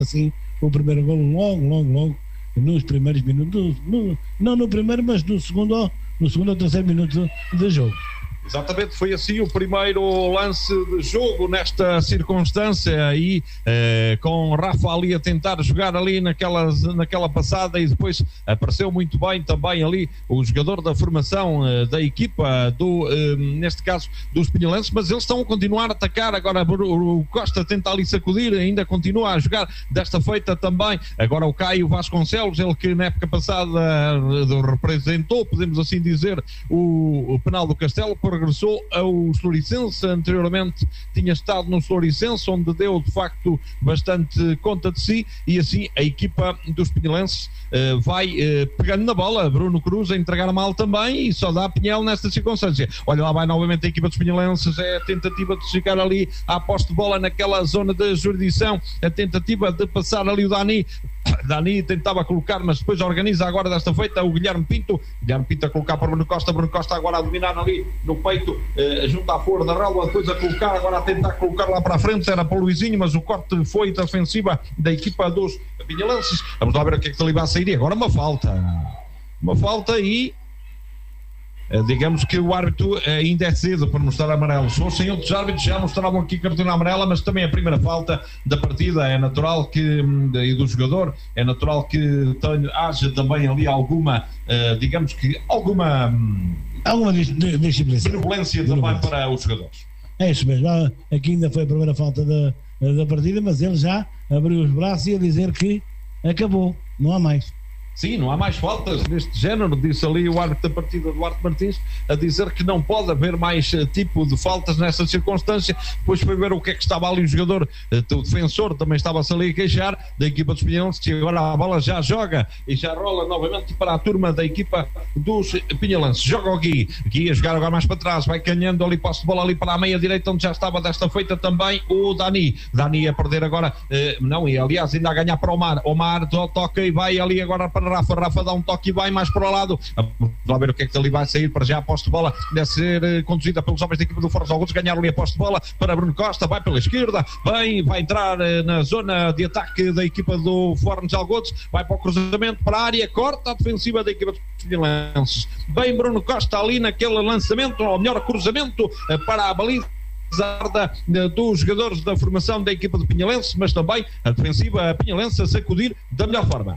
assim o primeiro golo logo nos primeiros minutos, não no primeiro, mas no segundo ou terceiro minuto de jogo. Exatamente, foi assim o primeiro lance de jogo nesta circunstância aí, com Rafa ali a tentar jogar ali naquela passada, e depois apareceu muito bem também ali o jogador da formação da equipa neste caso dos Pinhalenses, mas eles estão a continuar a atacar. Agora o Costa tenta ali sacudir, ainda continua a jogar desta feita também. Agora o Caio Vasconcelos, ele que na época passada representou, podemos assim dizer, o Penal do Castelo, regressou ao Floricense. Anteriormente tinha estado no Floricense, onde deu de facto bastante conta de si, e assim a equipa dos Pinhalenses vai pegando na bola. Bruno Cruz a entregar mal também, e só dá Pinhel nesta circunstância. Olha, lá vai novamente a equipa dos Pinhalenses, é a tentativa de chegar ali à posse de bola naquela zona de jurisdição, a tentativa de passar ali o Dani tentava colocar, mas depois organiza agora desta feita o Guilherme Pinto a colocar para Bruno Costa agora a dominar ali no peito, junto à fora da relva, depois a colocar, agora a tentar colocar lá para a frente, era para o Luizinho, mas o corte foi da ofensiva da equipa dos Pinhalenses. Vamos lá ver o que é que ali vai sair. Agora uma falta e digamos que o árbitro ainda é cedo para mostrar amarelo. Se fossem outros árbitros já mostravam aqui cartão amarela, mas também a primeira falta da partida. É natural que, e do jogador, é natural que haja também ali alguma, digamos que alguma benevolência também para os jogadores. É isso mesmo. Aqui ainda foi a primeira falta da partida, mas ele já abriu os braços e a dizer que acabou, não há mais. Sim, não há mais faltas deste género, disse ali o árbitro da partida, Duarte Martins, a dizer que não pode haver mais tipo de faltas nessa circunstância. Depois foi ver o que é que estava ali o jogador, o defensor também estava-se ali a queixar da equipa dos Pinhalenses, e agora a bola já joga e já rola novamente para a turma da equipa dos Pinhalenses. Joga o Gui a jogar agora mais para trás, vai ganhando ali posse de bola ali para a meia direita, onde já estava desta feita também o Dani a perder agora, não, e aliás ainda a ganhar para o Omar toca e vai ali agora para Rafa dá um toque e vai mais para o lado. Vamos lá ver o que é que ali vai sair. Para já a posse de bola deve ser conduzida pelos homens da equipa do Fortes Algodos. Ganharam ali a posse de bola para Bruno Costa, vai pela esquerda, vai entrar na zona de ataque da equipa do Fortes Algodos, vai para o cruzamento para a área, corta a defensiva da equipa dos Pinhalenses. Bem Bruno Costa ali naquele lançamento, ou melhor, cruzamento para a baliza dos jogadores da formação da equipa do Pinhalense, mas também a defensiva pinhalense a sacudir da melhor forma.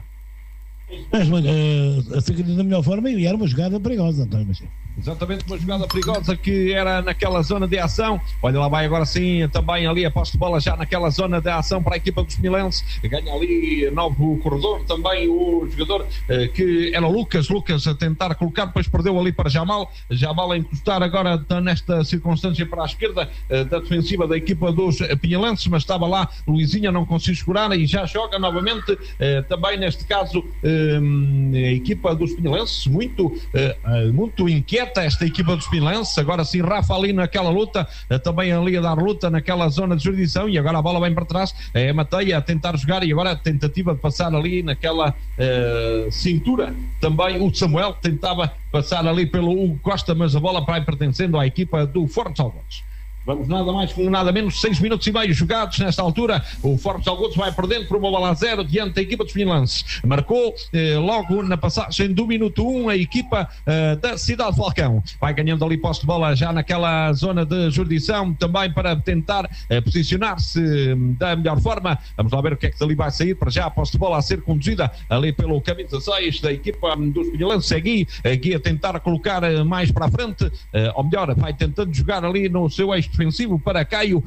A sacudir da melhor forma, e era uma jogada perigosa, António Machado. Exatamente, uma jogada perigosa que era naquela zona de ação. Olha, lá vai agora sim também ali a posse de bola já naquela zona de ação para a equipa dos Pinhalenses. Ganha ali novo corredor também o jogador que era o Lucas a tentar colocar, depois perdeu ali para Jamal a encostar agora nesta circunstância para a esquerda da defensiva da equipa dos Pinhalenses, mas estava lá Luizinho, não conseguiu segurar e já joga novamente também neste caso a equipa dos Pinhalenses, muito inquieta esta equipa dos Pinhalenses. Agora sim Rafa ali naquela luta, também ali a dar luta naquela zona de jurisdição, e agora a bola vem para trás, é Mateia a tentar jogar, e agora a tentativa de passar ali naquela cintura, também o Samuel tentava passar ali pelo Hugo Costa, mas a bola vai pertencendo à equipa do Fortes Algodos. Vamos nada mais com nada menos 6 minutos e meio jogados nesta altura. O Fortes Algodos vai perdendo por 1-0 diante da equipa dos Pinhalenses. Marcou logo na passagem do minuto 1 a equipa da Cidade de Falcão. Vai ganhando ali posse de bola já naquela zona de jurisdição, também para tentar posicionar-se da melhor forma. Vamos lá ver o que é que dali vai sair. Para já a posse de bola a ser conduzida ali pelo camisa 6 da equipa dos Pinhalenses. É Gui a tentar colocar mais para a frente, ou melhor, vai tentando jogar ali no seu eixo defensivo para Caio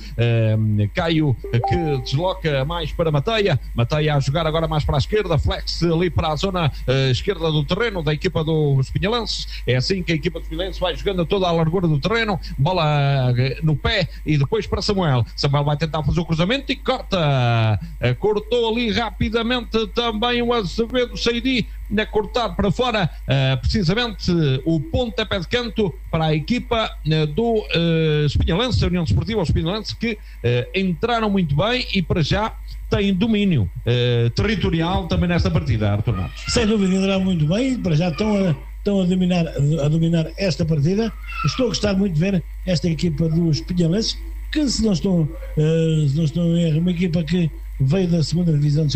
que desloca mais para Mateia a jogar agora mais para a esquerda, flex ali para a zona esquerda do terreno da equipa dos Pinhalenses. É assim que a equipa dos Pinhalenses vai jogando toda a largura do terreno, bola no pé e depois para Samuel vai tentar fazer o cruzamento e cortou ali rapidamente também o Azevedo Seidi a cortar para fora precisamente o pontapé de canto para a equipa do Pinhalense, a União Desportiva os Pinhalenses, que entraram muito bem e para já têm domínio territorial também nesta partida, Artur Matos. Sem dúvida, entraram muito bem e para já estão a dominar esta partida. Estou a gostar muito de ver esta equipa dos Pinhalenses, que se não estou em erro, uma equipa que veio da segunda divisão de